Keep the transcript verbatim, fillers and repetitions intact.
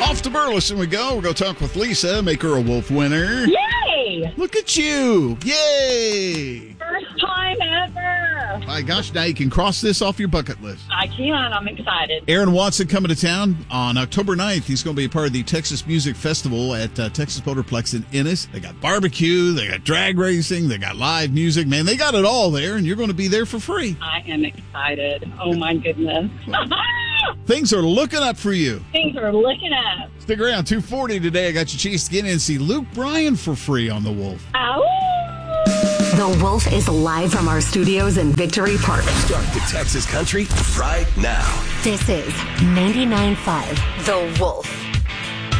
Off to Burleson we go. We're going to talk with Lisa, make her a Wolf winner. Yay! Look at you. Yay! First time ever. My gosh, now you can cross this off your bucket list. I can. I'm excited. Aaron Watson coming to town on October ninth. He's going to be a part of the Texas Music Festival at uh, Texas Motorplex in Ennis. They got barbecue, they got drag racing, they got live music. Man, they got it all there, and you're going to be there for free. I am excited. Oh, my goodness. Things are looking up for you. Things are looking up. Stick around. two forty today. I got you chased again and see Luke Bryan for free on The Wolf. Ow! The Wolf is live from our studios in Victory Park. Start the Texas country right now. This is ninety-nine point five The Wolf.